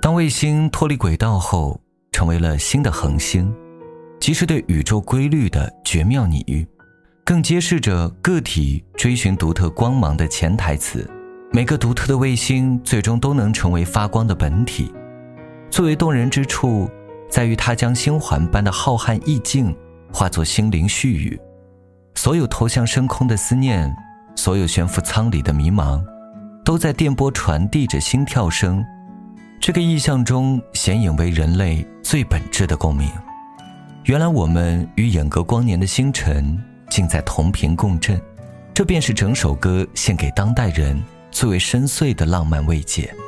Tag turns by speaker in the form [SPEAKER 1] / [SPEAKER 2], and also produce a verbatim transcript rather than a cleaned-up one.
[SPEAKER 1] 当卫星脱离轨道后，成为了新的恒星，即是对宇宙规律的绝妙拟喻，更揭示着个体追寻独特光芒的潜台词。每个独特的卫星最终都能成为发光的本体。最为动人之处在于它将星环般的浩瀚意境化作心灵絮语，所有投向深空的思念，所有悬浮舱里的迷茫，都在电波传递着心跳声。这个意象中显影为人类最本质的共鸣。原来我们与远隔光年的星辰竟在同频共振，这便是整首歌献给当代人最为深邃的浪漫慰藉。